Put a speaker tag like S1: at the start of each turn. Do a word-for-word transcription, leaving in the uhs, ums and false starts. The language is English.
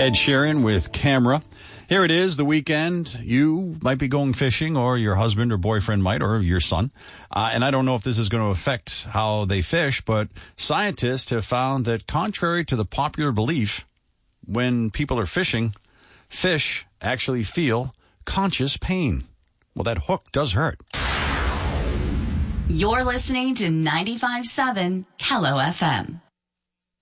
S1: Ed Sheeran with Camera. Here it is, the weekend. You might be going fishing, or your husband or boyfriend might, or your son. Uh, and I don't know if this is going to affect how they fish, but scientists have found that contrary to the popular belief, when people are fishing, fish actually feel conscious pain. Well, that hook does hurt.
S2: You're listening to ninety-five point seven Kello F M.